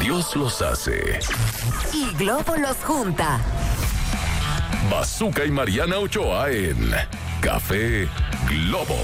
Dios los hace y Globo los junta. Bazooka y Mariana Ochoa en Café Globo.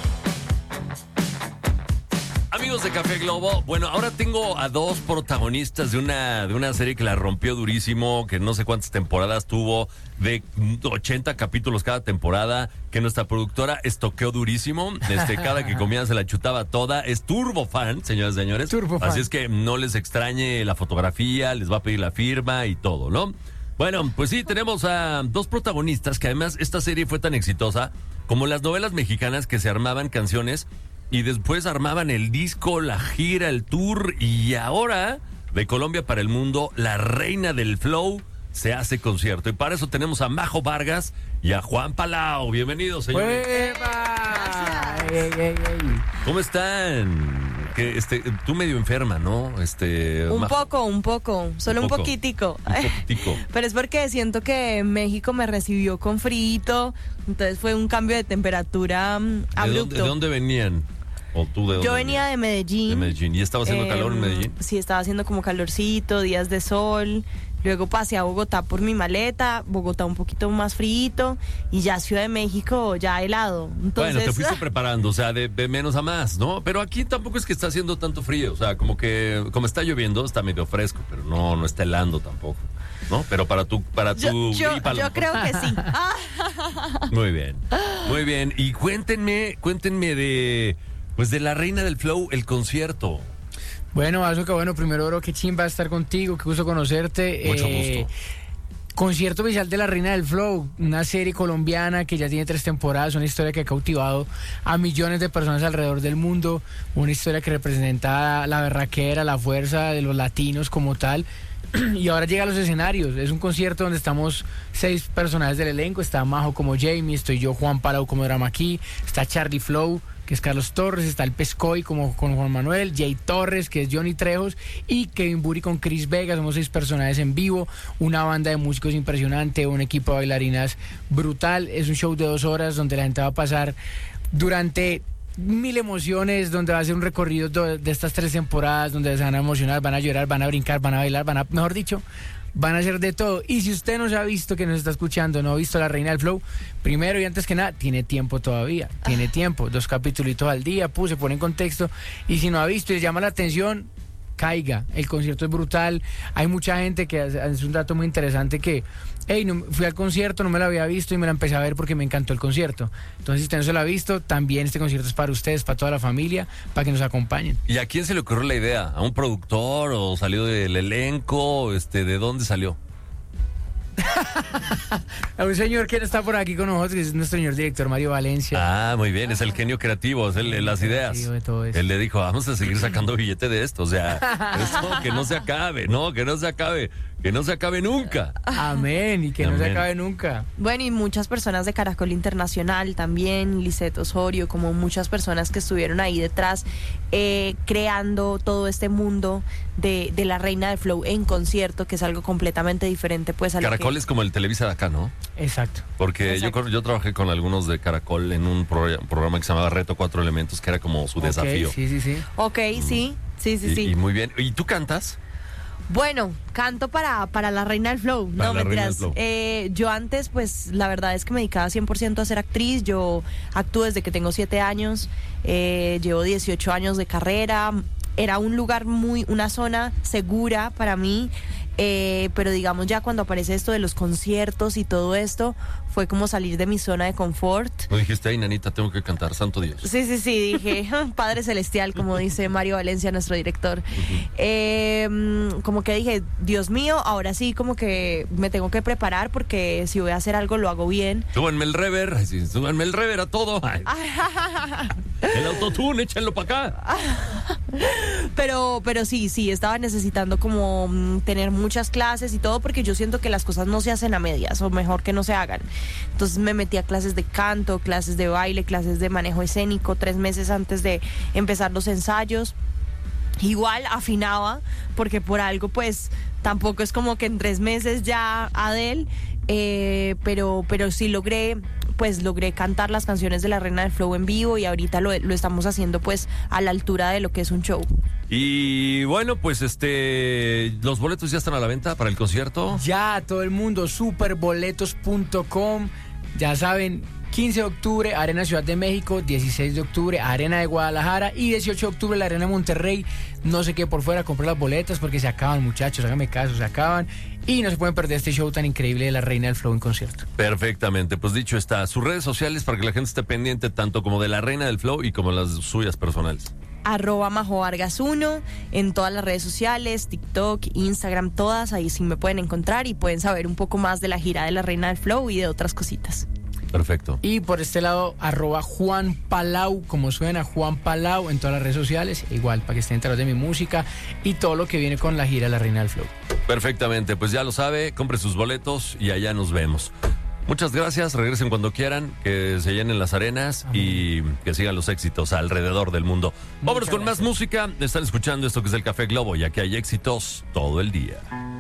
Amigos de Café Globo, bueno, ahora tengo a dos protagonistas de una serie que la rompió durísimo, que no sé cuántas temporadas tuvo, de 80 capítulos cada temporada, que nuestra productora estoqueó durísimo, cada que comía se la chutaba toda, es turbo fan, señoras y señores. Turbo fan. Así es que no les extrañe la fotografía, les va a pedir la firma y todo, ¿no? Bueno, pues sí, tenemos a dos protagonistas, que además esta serie fue tan exitosa como las novelas mexicanas que se armaban canciones y después armaban el disco, la gira, el tour, y ahora, de Colombia para el mundo, la reina del flow se hace concierto. Y para eso tenemos a Majo Vargas y a Juan Palau. Bienvenidos, señores. ¡Epa! ¿Cómo están? Que tú medio enferma, ¿no? Un poco, solo un poquitico. Pero es porque siento que México me recibió con frío, entonces fue un cambio de temperatura abrupto. ¿De dónde venían? ¿O tú de dónde Yo venía de Medellín. De Medellín. ¿Y estaba haciendo calor en Medellín? Sí, estaba haciendo como calorcito, días de sol. Luego pasé a Bogotá por mi maleta, Bogotá un poquito más frío, y ya Ciudad de México ya helado. Entonces, bueno, te fuiste preparando, o sea, de menos a más, ¿no? Pero aquí tampoco es que está haciendo tanto frío, o sea, como está lloviendo, está medio fresco, pero no está helando tampoco, ¿no? Pero para tu yo creo que sí. Muy bien. Y cuéntenme de la reina del flow, el concierto. Bueno, Bazooka, primero, bro, qué chimba estar contigo, qué gusto conocerte. Mucho gusto. Concierto oficial de La Reina del Flow, una serie colombiana que ya tiene 3 temporadas, una historia que ha cautivado a millones de personas alrededor del mundo, una historia que representa la berraquera, la fuerza de los latinos como tal. Y ahora llega a los escenarios. Es un concierto donde estamos 6 personajes del elenco. Está Majo como Jamie, estoy yo, Juan Palau como Drama Key, está Charlie Flow, que es Carlos Torres, está el Pescoy como con Juan Manuel, Jay Torres, que es Johnny Trejos, y Kevin Buri con Chris Vega. Somos 6 personajes en vivo, una banda de músicos impresionante, un equipo de bailarinas brutal. Es un show de 2 horas donde la gente va a pasar durante 1000 emociones, donde va a ser un recorrido de estas 3 temporadas, donde se van a emocionar, van a llorar, van a brincar, van a bailar, mejor dicho, van a hacer de todo. Y si usted no se ha visto, que nos está escuchando, no ha visto La Reina del Flow, primero y antes que nada, tiene tiempo todavía, tiene tiempo, 2 capítulos al día, se pone en contexto, y si no ha visto y le llama la atención, caiga, el concierto es brutal. Hay mucha gente que es un dato muy interesante que fui al concierto, no me lo había visto y me la empecé a ver porque me encantó el concierto. Entonces, si usted no se lo ha visto, también este concierto es para ustedes, para toda la familia, para que nos acompañen. ¿Y a quién se le ocurrió la idea? ¿A un productor o salió del elenco? ¿De dónde salió? A un señor que está por aquí con nosotros, que es nuestro señor director Mario Valencia. Ah, muy bien, es el genio creativo, es las ideas. De todo eso. Él le dijo, vamos a seguir sacando billete de esto, o sea, esto que no se acabe, que no se acabe nunca. Amén, y que no se acabe nunca. Bueno, y muchas personas de Caracol Internacional también, Lisette Osorio, como muchas personas que estuvieron ahí detrás creando todo este mundo de La Reina del Flow en concierto, que es algo completamente diferente pues a Caracol es como el Televisa de acá, ¿no? Exacto. Porque Exacto. Yo trabajé con algunos de Caracol en un programa que se llamaba Reto 4 Elementos, que era como su desafío. Sí. Ok, sí. Y muy bien. ¿Y tú cantas? Bueno, canto para La Reina del Flow. Para No, La Reina mentiras. del Flow. Yo antes, pues, la verdad es que me dedicaba 100% a ser actriz. Yo actúo desde que tengo 7 años. Llevo 18 años de carrera. Era un lugar una zona segura para mí. Pero digamos ya cuando aparece esto de los conciertos y todo esto, fue como salir de mi zona de confort. ¿No dijiste, ay, nanita, tengo que cantar, santo Dios? Sí, dije, Padre Celestial, como dice Mario Valencia, nuestro director. Como que dije, Dios mío, ahora sí como que me tengo que preparar porque si voy a hacer algo lo hago bien. Súbanme el rever a todo. Ay. El autotune, échenlo para acá. Pero sí, estaba necesitando como tener muchas clases y todo, porque yo siento que las cosas no se hacen a medias, o mejor que no se hagan. Entonces me metí a clases de canto, clases de baile, clases de manejo escénico, 3 meses antes de empezar los ensayos. Igual afinaba, porque por algo pues tampoco es como que en 3 meses ya Adele, pero sí logré pues logré cantar las canciones de la Reina del Flow en vivo y ahorita lo estamos haciendo pues a la altura de lo que es un show. Y bueno, pues los boletos ya están a la venta para el concierto. Ya, todo el mundo, superboletos.com. Ya saben, 15 de octubre, Arena Ciudad de México, 16 de octubre, Arena de Guadalajara y 18 de octubre, la Arena de Monterrey. No se quede por fuera, compre las boletas porque se acaban, muchachos, háganme caso, se acaban. Y no se pueden perder este show tan increíble de la Reina del Flow en concierto. Perfectamente, pues dicho está, sus redes sociales para que la gente esté pendiente tanto como de la Reina del Flow y como las suyas personales. @MajoVargas1 en todas las redes sociales, TikTok, Instagram, todas, ahí sí me pueden encontrar y pueden saber un poco más de la gira de la Reina del Flow y de otras cositas. Perfecto. Y por este lado, @Juan Palau, como suena, Juan Palau en todas las redes sociales, igual para que estén enterados de mi música y todo lo que viene con la gira de la Reina del Flow. Perfectamente, pues ya lo sabe, compre sus boletos y allá nos vemos. Muchas gracias, regresen cuando quieran, que se llenen las arenas y que sigan los éxitos alrededor del mundo. Vámonos con más música, están escuchando esto que es el Café Globo, ya que hay éxitos todo el día.